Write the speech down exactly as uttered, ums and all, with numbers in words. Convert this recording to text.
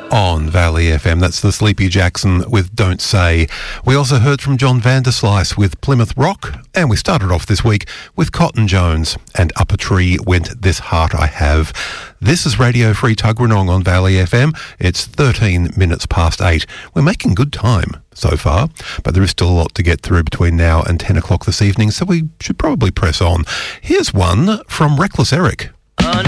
on Valley F M. That's the Sleepy Jackson with Don't Say. We also heard from John Vanderslice with Plymouth Rock, and we started off this week with Cotton Jones and Up a Tree Went This Heart I Have. This is Radio Free Tuggeranong on Valley F M. It's thirteen minutes past eight. We're making good time so far, but there is still a lot to get through between now and ten o'clock this evening, so we should probably press on. Here's one from Reckless Eric.